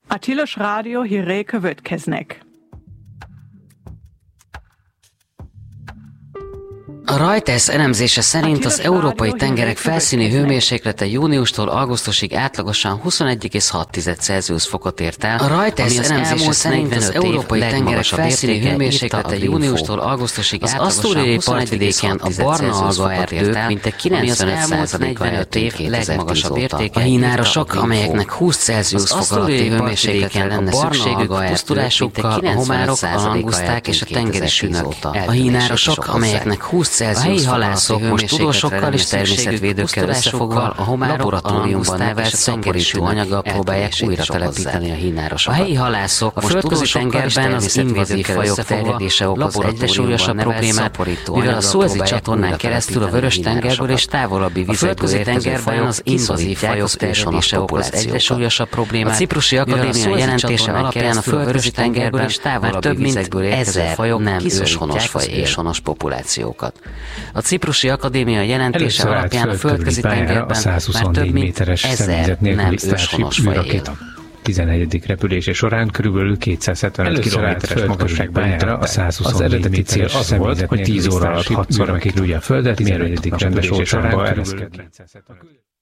A Tilos Rádió hírei következnek. A Reuters elemzése szerint az európai tengerek felszíni hőmérséklete júniustól augusztusig átlagosan 21,6 Celsius fokot ért el. A Reuters elemzése szerint az európai tengerek felszíni hőmérséklete júniustól augusztusig az asztúriai partvidéken a barna alga erdők mintegy 95%-a eltűnt legmagasabb értéke. A hínárosok, amelyeknek 20 Celsius fok alatti hőmérsékletre lenne szükségük, pusztulásukkal a homárok, a languszták és a tengeri sünök. A hínárosok, amelyeknek 20 a helyi halászok most tudósokkal és természetvédőkkel összefogva a homárok laboratóriumban nevelt szennyező anyaggal próbálják újra telepíteni a hínárosokat. A helyi halászok a földközi tengerben az invazív fajok terjedése okoz egyre súlyosabb problémát, mivel a Szuezi csatornán keresztül a Vörös-tengerből és távolabbi vizekből érkező fajok az invazív fajok terjedése okoz egyre súlyosabb problémát. A Ciprusi Akadémia jelentése alapján a földközi tengerből és távolabbi vizekből érkező fajok nem őshonos és honos populációkat. A Ciprusi Akadémia jelentése alapján a földközi tengerben már több mint 1000 nem őshonos faj él. 11. repülése során körülbelül 275 km-es magasságban ér a 124 az eredeti cél az volt, hogy 10 óra alatt 6-szor megkerülje a Földet, mielőtt rendes olcsóba ereszkedne.